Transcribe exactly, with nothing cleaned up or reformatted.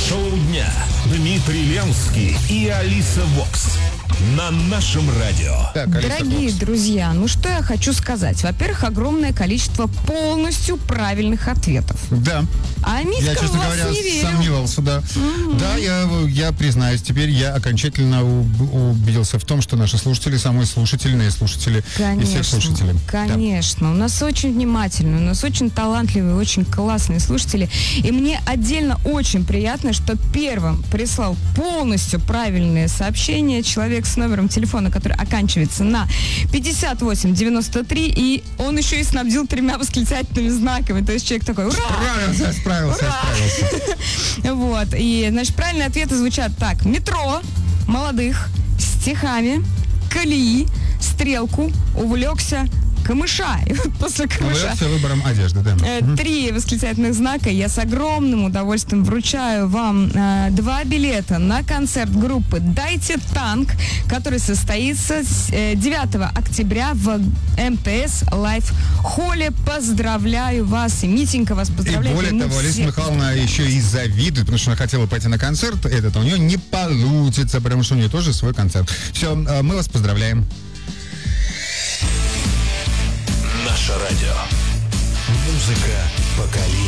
Шоу дня. Дмитрий Ленский и Алиса Вокс. На нашем радио. Так, Дорогие друзья, ну что я хочу сказать. Во-первых, огромное количество полностью правильных ответов. Да. А Митька Я, честно в вас говоря, не верил. сомневался, да. Угу. Да, я, я признаюсь, теперь я окончательно у- убедился в том, что наши слушатели самые слушательные слушатели из всех слушателей. Конечно. Да. У нас очень внимательные, у нас очень талантливые, очень классные слушатели. И мне отдельно очень приятно, что первым прислал полностью правильное сообщение человек с номером телефона, который оканчивается на пятьдесят восемь девяносто три, и он еще и снабдил тремя восклицательными знаками. То есть человек такой: ура! Справился, справился, Ура! справился. Вот. И, значит, правильные ответы звучат так: метро, молодых, стихами, колеи, стрелку, увлекся, камыша. И вот после камыша Увлекся выбором одежды, да. э, три восклицательных знака. Я с огромным удовольствием вручаю вам э, два билета на концерт группы «Дайте танк», который состоится с, э, девятого октября в эм тэ эс Live Холле. Поздравляю вас, и Митенька вас И поздравляет. более мы того, Алиса всех Михайловна еще и завидует, потому что она хотела пойти на концерт этот, а у нее не получится, потому что у нее тоже свой концерт. Все, мы вас поздравляем. Наше радио. Музыка поколений.